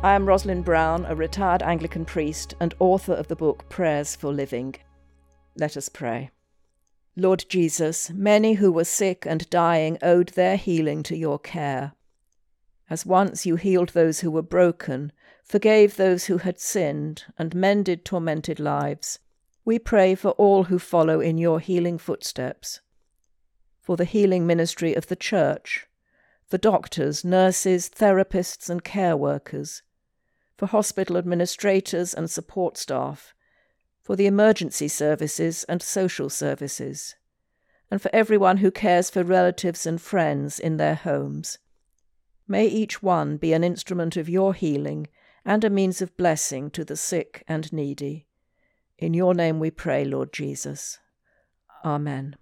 I am Rosalind Brown, a retired Anglican priest and author of the book Prayers for Living. Let us pray. Lord Jesus, many who were sick and dying owed their healing to your care. As once you healed those who were broken, forgave those who had sinned, and mended tormented lives, we pray for all who follow in your healing footsteps. For the healing ministry of the Church, for doctors, nurses, therapists and care workers, for hospital administrators and support staff, for the emergency services and social services, and for everyone who cares for relatives and friends in their homes. May each one be an instrument of your healing and a means of blessing to the sick and needy. In your name we pray, Lord Jesus. Amen.